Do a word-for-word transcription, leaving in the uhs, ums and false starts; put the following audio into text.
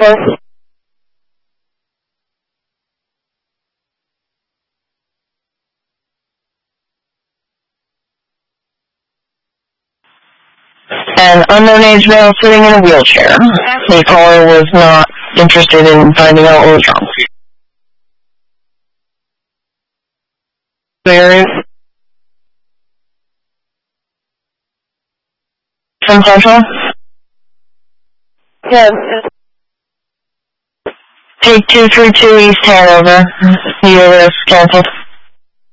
four. An unknown age male sitting in a wheelchair. The caller was not interested in finding out what was wrong. There is some central? Yes. Take two three two East Hanover. You is canceled.